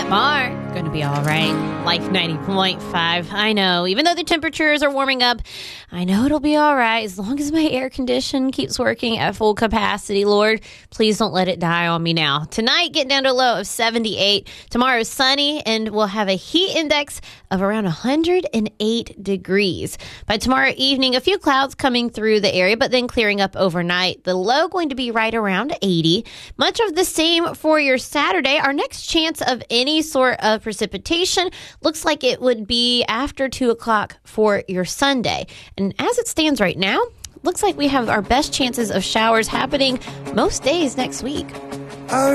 Tomorrow, going to be all right. Life 90.5. I know. Even though the temperatures are warming up, I know it'll be all right as long as my air condition keeps working at full capacity. Lord, please don't let it die on me now. Tonight, getting down to a low of 78. Tomorrow is sunny, and we'll have a heat index of around 108 degrees. By tomorrow evening, a few clouds coming through the area, but then clearing up overnight. The low going to be right around 80. Much of the same for your Saturday. Our next chance of any sort of precipitation looks like it would be after 2 o'clock for your Sunday. And as it stands right now, looks like we have our best chances of showers happening most days next week.